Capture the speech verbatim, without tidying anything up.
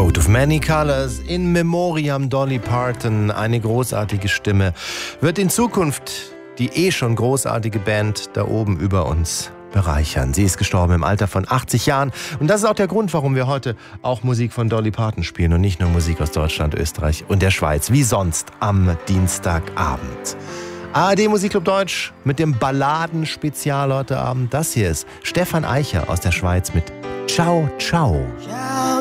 Coat of Many Colors, in Memoriam Dolly Parton, eine großartige Stimme, wird in Zukunft die eh schon großartige Band da oben über uns bereichern. Sie ist gestorben im Alter von achtzig Jahren und das ist auch der Grund, warum wir heute auch Musik von Dolly Parton spielen und nicht nur Musik aus Deutschland, Österreich und der Schweiz, wie sonst am Dienstagabend. A R D Musikclub Deutsch mit dem Balladen-Spezial heute Abend. Das hier ist Stefan Eicher aus der Schweiz mit Ciao, Ciao. Ja.